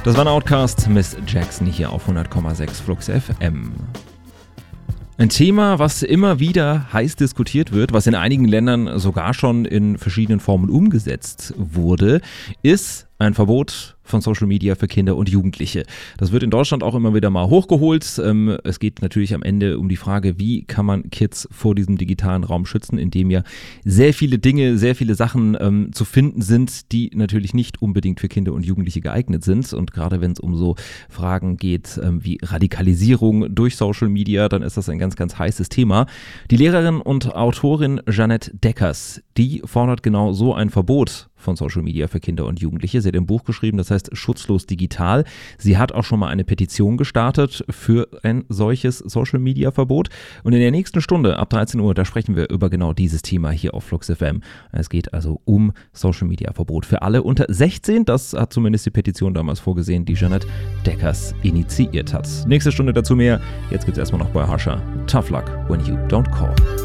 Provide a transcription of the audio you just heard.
Das war ein Outcast, Miss Jackson hier auf 100,6 Flux FM. Ein Thema, was immer wieder heiß diskutiert wird, was in einigen Ländern sogar schon in verschiedenen Formen umgesetzt wurde, ist ein Verbot von Social Media für Kinder und Jugendliche. Das wird in Deutschland auch immer wieder mal hochgeholt. Es geht natürlich am Ende um die Frage, wie kann man Kids vor diesem digitalen Raum schützen, in dem ja sehr viele Dinge, sehr viele Sachen zu finden sind, die natürlich nicht unbedingt für Kinder und Jugendliche geeignet sind. Und gerade wenn es um so Fragen geht wie Radikalisierung durch Social Media, dann ist das ein ganz, ganz heißes Thema. Die Lehrerin und Autorin Jeanette Deckers, die fordert genau so ein Verbot von Social Media für Kinder und Jugendliche. Sie hat ein Buch geschrieben, das heißt Schutzlos digital. Sie hat auch schon mal eine Petition gestartet für ein solches Social Media Verbot. Und in der nächsten Stunde ab 13 Uhr, da sprechen wir über genau dieses Thema hier auf Flux FM. Es geht also um Social Media Verbot für alle unter 16. Das hat zumindest die Petition damals vorgesehen, die Jeanette Deckers initiiert hat. Nächste Stunde dazu mehr. Jetzt gibt es erstmal noch bei Hasha Tough Luck When You Don't Call.